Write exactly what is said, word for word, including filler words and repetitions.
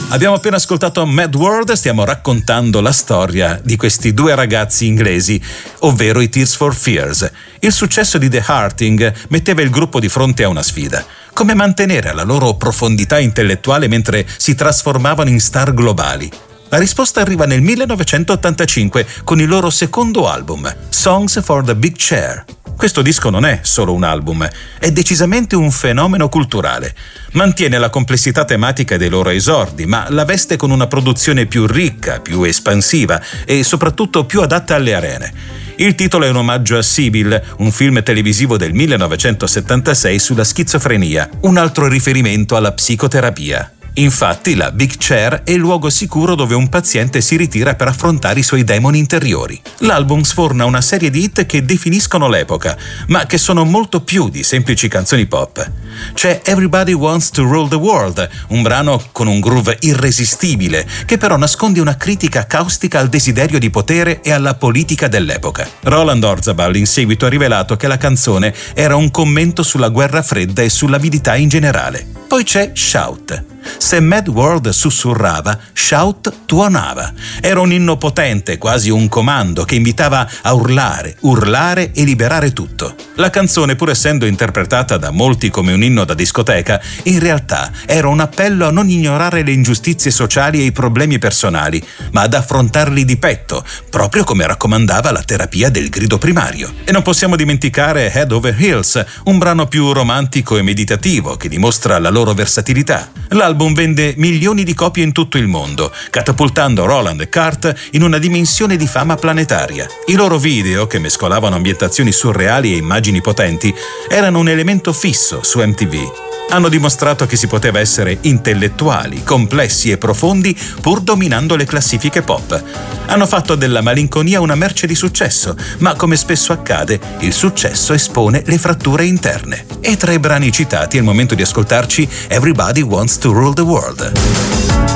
Abbiamo appena ascoltato Mad World, stiamo raccontando la storia di questi due ragazzi inglesi, ovvero i Tears for Fears. Il successo di The Hearting metteva il gruppo di fronte a una sfida: come mantenere la loro profondità intellettuale mentre si trasformavano in star globali. La risposta arriva nel millenovecentottantacinque con il loro secondo album, Songs for the Big Chair. Questo disco non è solo un album, è decisamente un fenomeno culturale. Mantiene la complessità tematica dei loro esordi, ma la veste con una produzione più ricca, più espansiva e soprattutto più adatta alle arene. Il titolo è un omaggio a Sibyl, un film televisivo del millenovecentosettantasei sulla schizofrenia, un altro riferimento alla psicoterapia. Infatti, la Big Chair è il luogo sicuro dove un paziente si ritira per affrontare i suoi demoni interiori. L'album sforna una serie di hit che definiscono l'epoca, ma che sono molto più di semplici canzoni pop. C'è Everybody Wants to Rule the World, un brano con un groove irresistibile, che però nasconde una critica caustica al desiderio di potere e alla politica dell'epoca. Roland Orzabal in seguito ha rivelato che la canzone era un commento sulla guerra fredda e sull'avidità in generale. Poi c'è Shout. Se Mad World sussurrava, Shout tuonava. Era un inno potente, quasi un comando, che invitava a urlare, urlare e liberare tutto. La canzone, pur essendo interpretata da molti come un inno da discoteca, in realtà era un appello a non ignorare le ingiustizie sociali e i problemi personali, ma ad affrontarli di petto, proprio come raccomandava la terapia del grido primario. E non possiamo dimenticare Head Over Heels, un brano più romantico e meditativo che dimostra la loro versatilità. L'album vende milioni di copie in tutto il mondo, catapultando Roland e Kurt in una dimensione di fama planetaria. I loro video, che mescolavano ambientazioni surreali e immagini potenti, erano un elemento fisso su M T V. Hanno dimostrato che si poteva essere intellettuali, complessi e profondi pur dominando le classifiche pop. Hanno fatto della malinconia una merce di successo, ma come spesso accade, il successo espone le fratture interne. E tra i brani citati è il momento di ascoltarci Everybody Wants to Rule the World.